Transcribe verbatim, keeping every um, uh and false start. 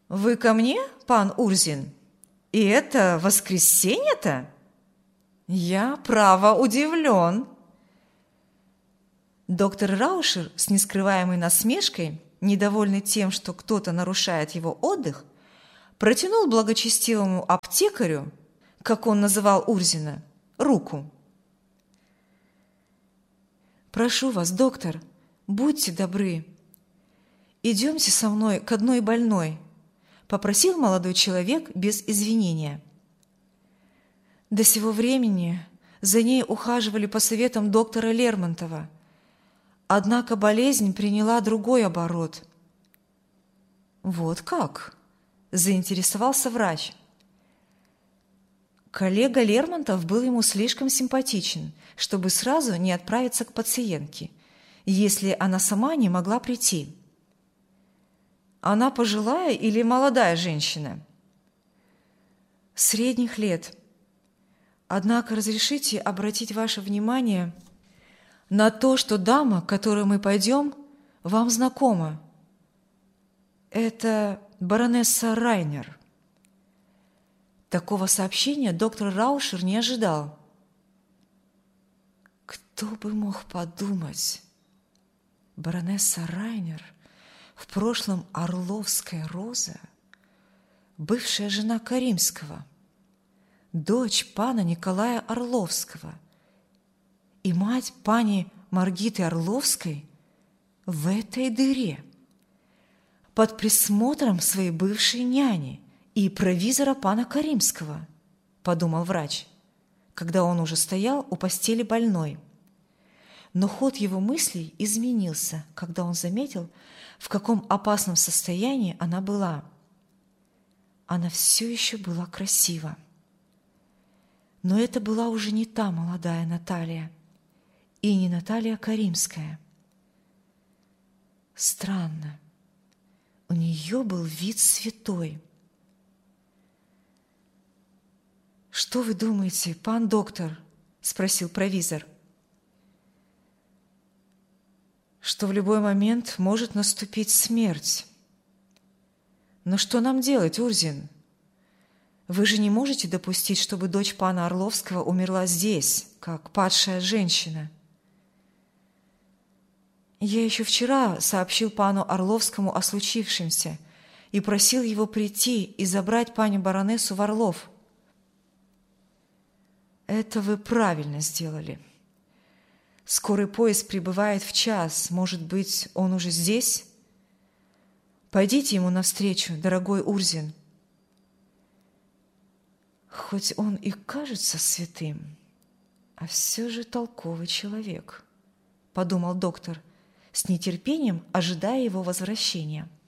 Вы ко мне, пан Урзин? И это воскресенье-то? Я, право, удивлен. Доктор Раушер с нескрываемой насмешкой, недовольный тем, что кто-то нарушает его отдых, протянул благочестивому аптекарю, как он называл Урзина, руку. «Прошу вас, доктор, будьте добры, идемте со мной к одной больной», – попросил молодой человек без извинения. До сего времени за ней ухаживали по советам доктора Лермонтова, однако болезнь приняла другой оборот. «Вот как?» – заинтересовался врач. Коллега Лермонтов был ему слишком симпатичен, чтобы сразу не отправиться к пациентке, если она сама не могла прийти. Она пожилая или молодая женщина? Средних лет. Однако разрешите обратить ваше внимание на то, что дама, к которой мы пойдем, вам знакома. Это баронесса Райнер. Такого сообщения доктор Раушер не ожидал. Кто бы мог подумать? Баронесса Райнер, в прошлом Орловская Роза, бывшая жена Каримского, дочь пана Николая Орловского и мать пани Маргиты Орловской в этой дыре, под присмотром своей бывшей няни и провизора пана Каримского, подумал врач, когда он уже стоял у постели больной. Но ход его мыслей изменился, когда он заметил, в каком опасном состоянии она была. Она все еще была красива. Но это была уже не та молодая Наталья и не Наталья Каримская. Странно, у нее был вид святой. «Что вы думаете, пан доктор?» – спросил провизор. «Что в любой момент может наступить смерть. Но что нам делать, Урзин? Вы же не можете допустить, чтобы дочь пана Орловского умерла здесь, как падшая женщина. Я еще вчера сообщил пану Орловскому о случившемся и просил его прийти и забрать паню баронессу в Орлов. Это вы правильно сделали. Скорый поезд прибывает в час. Может быть, он уже здесь? Пойдите ему навстречу, дорогой Урзин. Хоть он и кажется святым, а все же толковый человек, подумал доктор, с нетерпением ожидая его возвращения.